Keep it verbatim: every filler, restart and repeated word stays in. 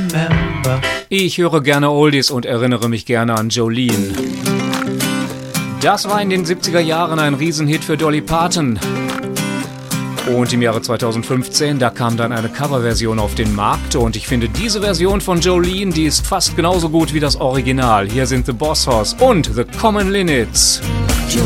remember. Ich höre gerne Oldies und erinnere mich gerne an Jolene. Das war in den siebziger Jahren ein Riesenhit für Dolly Parton. Und im Jahre zweitausendfünfzehn, da kam dann eine Coverversion auf den Markt und ich finde diese Version von Jolene, die ist fast genauso gut wie das Original. Hier sind The Boss Hoss und The Common Linnets.